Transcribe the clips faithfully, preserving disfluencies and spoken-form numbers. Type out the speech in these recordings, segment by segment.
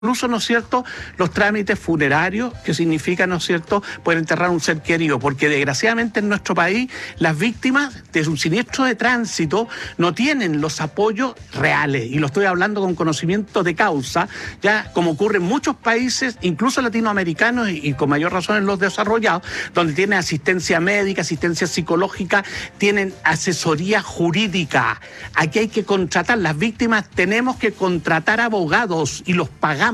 Incluso, ¿no es cierto?, los trámites funerarios, que significa, ¿no es cierto?, poder enterrar a un ser querido, porque desgraciadamente en nuestro país las víctimas de un siniestro de tránsito no tienen los apoyos reales, y lo estoy hablando con conocimiento de causa, ya como ocurre en muchos países, incluso latinoamericanos y, y con mayor razón en los desarrollados, donde tienen asistencia médica, asistencia psicológica, tienen asesoría jurídica. Aquí hay que contratar, las víctimas tenemos que contratar abogados y los pagamos.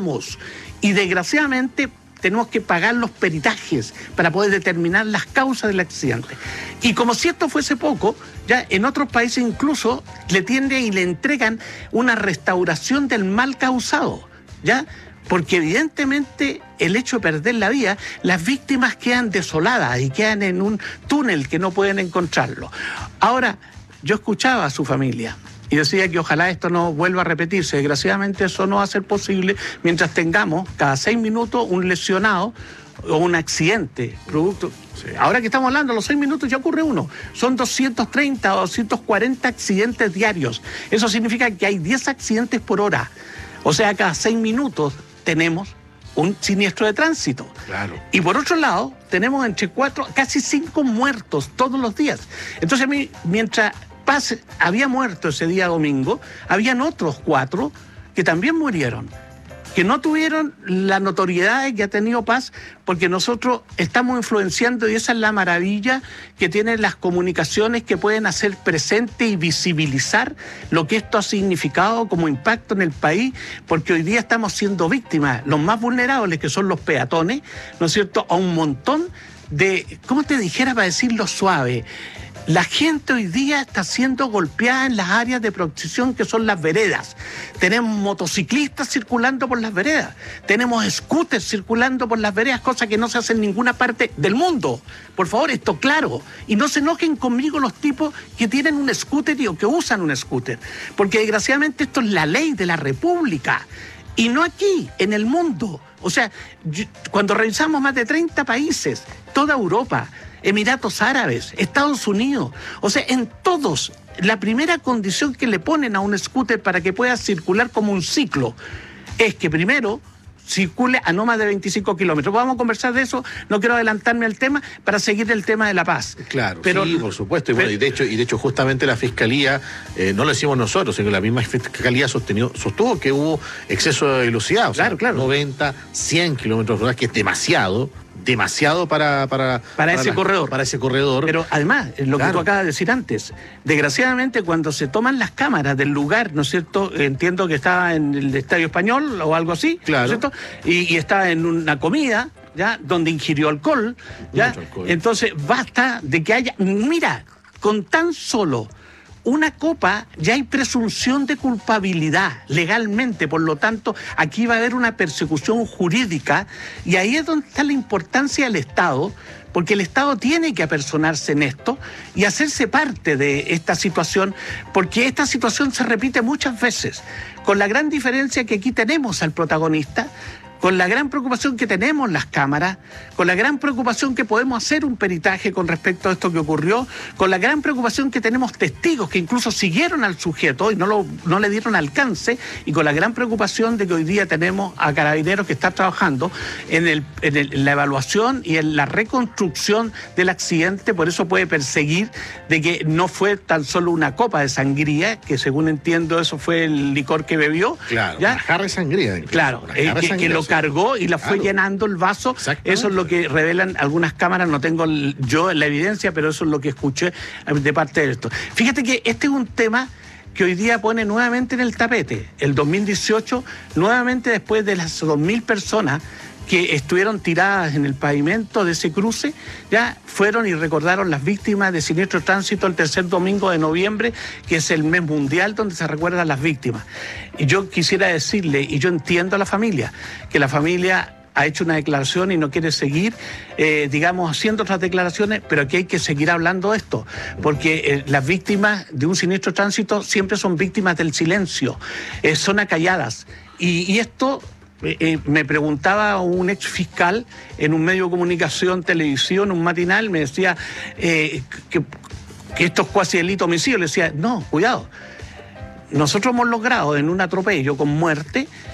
Y desgraciadamente tenemos que pagar los peritajes para poder determinar las causas del accidente. Y como si esto fuese poco, ya en otros países incluso le tienden y le entregan una restauración del mal causado, ¿ya? Porque evidentemente el hecho de perder la vida, las víctimas quedan desoladas y quedan en un túnel que no pueden encontrarlo. Ahora, yo escuchaba a su familia y decía que ojalá esto no vuelva a repetirse. Desgraciadamente eso no va a ser posible mientras tengamos cada seis minutos un lesionado o un accidente producto. Sí. Ahora que estamos hablando, a los seis minutos ya ocurre uno. Son doscientos treinta o doscientos cuarenta accidentes diarios. Eso significa que hay diez accidentes por hora. O sea, cada seis minutos tenemos un siniestro de tránsito. Claro. Y por otro lado, tenemos entre cuatro, casi cinco muertos todos los días. Entonces a mí, mientras Paz había muerto ese día domingo, habían otros cuatro que también murieron, que no tuvieron la notoriedad que ha tenido Paz, porque nosotros estamos influenciando, y esa es la maravilla que tienen las comunicaciones, que pueden hacer presente y visibilizar lo que esto ha significado como impacto en el país, porque hoy día estamos siendo víctimas, los más vulnerables, que son los peatones, ¿no es cierto?, a un montón de, ¿cómo te dijera para decirlo suave? La gente hoy día está siendo golpeada en las áreas de protección que son las veredas. Tenemos motociclistas circulando por las veredas. Tenemos scooters circulando por las veredas, cosa que no se hace en ninguna parte del mundo. Por favor, esto claro. Y no se enojen conmigo los tipos que tienen un scooter o que usan un scooter. Porque desgraciadamente esto es la ley de la República. Y no aquí, en el mundo. O sea, yo, cuando revisamos más de treinta países, toda Europa, Emiratos Árabes, Estados Unidos, o sea, en todos, la primera condición que le ponen a un scooter para que pueda circular como un ciclo es que primero circule a no más de veinticinco kilómetros. Vamos a conversar de eso, no quiero adelantarme al tema para seguir el tema de la paz. Claro, pero, sí, por supuesto, y, pero, bueno, y, de hecho, y de hecho justamente la Fiscalía, eh, no lo decimos nosotros, sino que la misma Fiscalía sostenió, sostuvo que hubo exceso de velocidad, o sea, claro, claro. noventa, cien kilómetros por hora, que es demasiado, demasiado para... Para, para, para ese la, corredor. Para ese corredor. Pero además, lo claro. que tú acabas de decir antes, desgraciadamente cuando se toman las cámaras del lugar, ¿no es cierto?, entiendo que estaba en el Estadio Español o algo así, claro. ¿no es cierto?, y, y estaba en una comida, ¿ya?, donde ingirió alcohol, ¿ya? Mucho alcohol. Entonces basta de que haya, mira, con tan solo una copa ya hay presunción de culpabilidad legalmente, por lo tanto aquí va a haber una persecución jurídica, y ahí es donde está la importancia del Estado, porque el Estado tiene que apersonarse en esto y hacerse parte de esta situación, porque esta situación se repite muchas veces, con la gran diferencia que aquí tenemos al protagonista, con la gran preocupación que tenemos las cámaras, con la gran preocupación que podemos hacer un peritaje con respecto a esto que ocurrió, con la gran preocupación que tenemos testigos que incluso siguieron al sujeto y no, lo, no le dieron alcance, y con la gran preocupación de que hoy día tenemos a Carabineros que está trabajando en, el, en, el, en la evaluación y en la reconstrucción del accidente. Por eso puede perseguir de que no fue tan solo una copa de sangría, que según entiendo eso fue el licor que bebió. Claro, ¿ya? Una jarra de sangría. Incluso, claro, eh, que, que lo cargó y la fue claro. llenando el vaso. Eso es lo que revelan algunas cámaras, no tengo yo la evidencia, pero eso es lo que escuché de parte de esto. Fíjate que este es un tema que hoy día pone nuevamente en el tapete. El dos mil dieciocho, nuevamente después de las dos mil personas que estuvieron tiradas en el pavimento de ese cruce, ya fueron y recordaron las víctimas de siniestro de tránsito el tercer domingo de noviembre, que es el mes mundial donde se recuerdan las víctimas. Y yo quisiera decirle, y yo entiendo a la familia, que la familia ha hecho una declaración y no quiere seguir, eh, digamos, haciendo otras declaraciones, pero aquí hay que seguir hablando de esto, porque eh, las víctimas de un siniestro de tránsito siempre son víctimas del silencio, eh, son acalladas, y, y esto... Eh, me preguntaba un ex fiscal en un medio de comunicación, televisión, un matinal, me decía eh, que, que esto es cuasi delito homicidio. Le decía, no, cuidado, nosotros hemos logrado en un atropello con muerte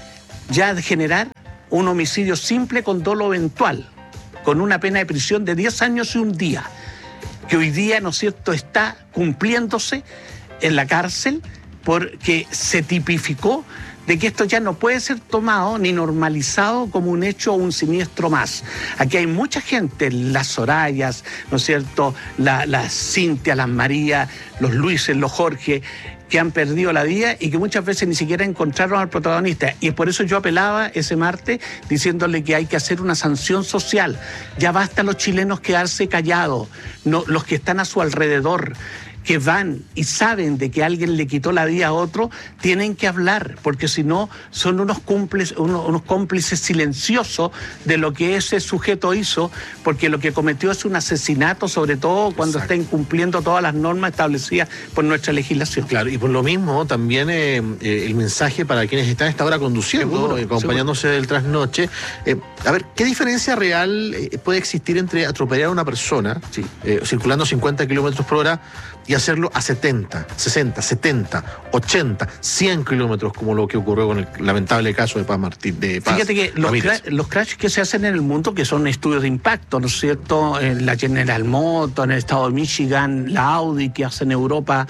ya generar un homicidio simple con dolo eventual, con una pena de prisión de diez años y un día, que hoy día, ¿no es cierto?, está cumpliéndose en la cárcel porque se tipificó de que esto ya no puede ser tomado ni normalizado como un hecho o un siniestro más. Aquí hay mucha gente, las Sorayas, ¿no es cierto?, las la Cintia, las María, los Luises, los Jorge, que han perdido la vida y que muchas veces ni siquiera encontraron al protagonista. Y por eso yo apelaba ese martes diciéndole que hay que hacer una sanción social. Ya basta los chilenos quedarse callados, no, los que están a su alrededor, que van y saben de que alguien le quitó la vida a otro, tienen que hablar, porque si no son unos cómplices, unos, unos cómplices silenciosos de lo que ese sujeto hizo, porque lo que cometió es un asesinato, sobre todo cuando Exacto. está incumpliendo todas las normas establecidas por nuestra legislación. Claro, y por lo mismo también eh, eh, el mensaje para quienes están a esta hora conduciendo, seguro, eh, acompañándose seguro. del trasnoche. Eh, a ver, ¿qué diferencia real eh, puede existir entre atropellar a una persona sí. eh, circulando cincuenta kilómetros por hora y hacerlo a setenta, sesenta, setenta, ochenta, cien kilómetros, como lo que ocurrió con el lamentable caso de Paz Martín? De Paz Fíjate que los, cra los crashes que se hacen en el mundo, que son estudios de impacto, ¿no es cierto? En la General Motors, en el estado de Michigan, la Audi, que hacen en Europa,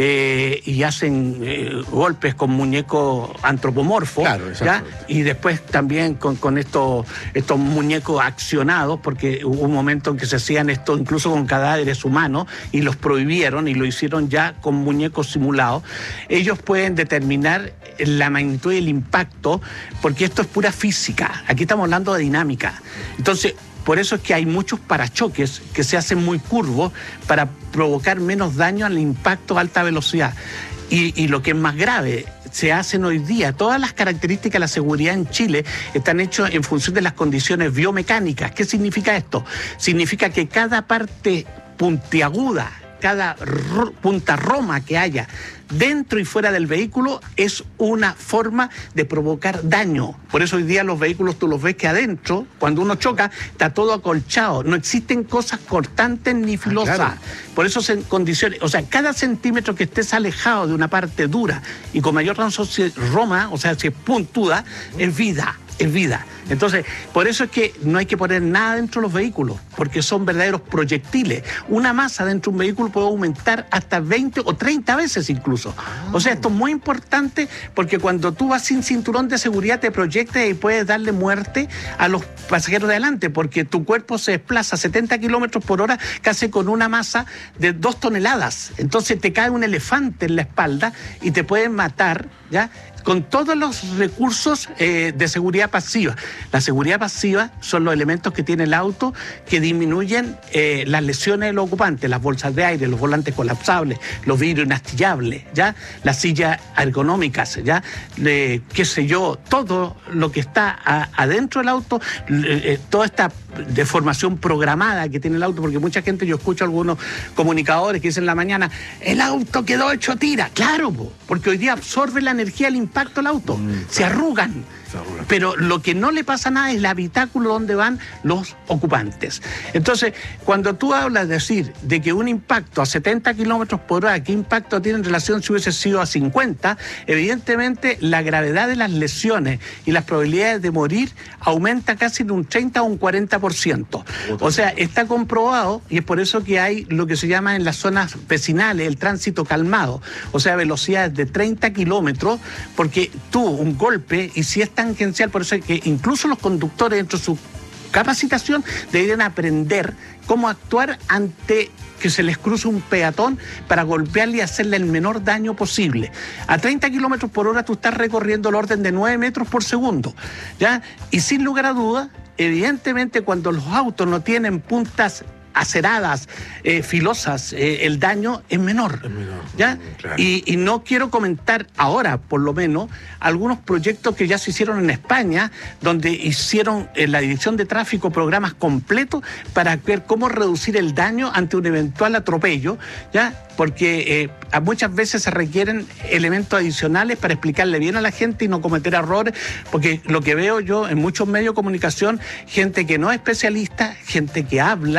eh, y hacen eh, golpes con muñecos antropomorfos, claro, ¿ya? Y después también con, con estos, estos muñecos accionados, porque hubo un momento en que se hacían esto incluso con cadáveres humanos y los prohibieron, y lo hicieron ya con muñecos simulados. Ellos pueden determinar la magnitud y el impacto, porque esto es pura física. Aquí estamos hablando de dinámica. Entonces, por eso es que hay muchos parachoques que se hacen muy curvos para provocar menos daño al impacto a alta velocidad. Y, y lo que es más grave, se hacen hoy día, todas las características de la seguridad en Chile están hechas en función de las condiciones biomecánicas. ¿Qué significa esto? Significa que cada parte puntiaguda, cada punta roma que haya dentro y fuera del vehículo es una forma de provocar daño. Por eso hoy día los vehículos tú los ves que adentro, cuando uno choca, está todo acolchado. No existen cosas cortantes ni filosas. Ah, claro. Por eso se condiciones, o sea, cada centímetro que estés alejado de una parte dura y con mayor razón si roma, o sea, si es puntuda, es vida. Es vida. Entonces, por eso es que no hay que poner nada dentro de los vehículos, porque son verdaderos proyectiles. Una masa dentro de un vehículo puede aumentar hasta veinte o treinta veces incluso. O sea, esto es muy importante porque cuando tú vas sin cinturón de seguridad te proyectas y puedes darle muerte a los pasajeros de adelante, porque tu cuerpo se desplaza a setenta kilómetros por hora casi con una masa de dos toneladas. Entonces te cae un elefante en la espalda y te pueden matar, ¿ya?, con todos los recursos eh, de seguridad pasiva. La seguridad pasiva son los elementos que tiene el auto que disminuyen eh, las lesiones de los ocupantes, las bolsas de aire, los volantes colapsables, los vidrios inastillables, ¿ya?, las sillas ergonómicas, ¿ya?, eh, qué sé yo, todo lo que está a, adentro del auto, eh, toda esta deformación programada que tiene el auto, porque mucha gente, yo escucho a algunos comunicadores que dicen en la mañana, el auto quedó hecho tira. Claro, porque hoy día absorbe la energía del impacto del auto, mm, se arrugan. Pero lo que no le pasa nada es el habitáculo donde van los ocupantes. Entonces, cuando tú hablas de decir de que un impacto a setenta kilómetros por hora, ¿qué impacto tiene en relación si hubiese sido a cincuenta? Evidentemente, la gravedad de las lesiones y las probabilidades de morir aumenta casi en un treinta o un cuarenta por ciento. O sea, está comprobado, y es por eso que hay lo que se llama en las zonas vecinales el tránsito calmado. O sea, velocidades de treinta kilómetros, porque tú, un golpe, y si es tangencial, por eso es que incluso los conductores dentro de su capacitación deberían aprender cómo actuar ante que se les cruce un peatón para golpearle y hacerle el menor daño posible. A treinta kilómetros por hora tú estás recorriendo el orden de nueve metros por segundo, ¿ya? Y sin lugar a dudas, evidentemente cuando los autos no tienen puntas aceradas, eh, filosas, eh, el daño es menor, es menor, ¿ya? Claro. Y, y no quiero comentar ahora, por lo menos, algunos proyectos que ya se hicieron en España, donde hicieron en la Dirección de Tráfico programas completos para ver cómo reducir el daño ante un eventual atropello, ¿ya? Porque eh, muchas veces se requieren elementos adicionales para explicarle bien a la gente y no cometer errores, porque lo que veo yo en muchos medios de comunicación, gente que no es especialista, gente que habla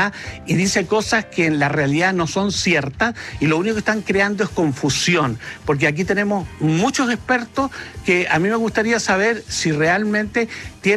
y dice cosas que en la realidad no son ciertas y lo único que están creando es confusión, porque aquí tenemos muchos expertos que a mí me gustaría saber si realmente tienen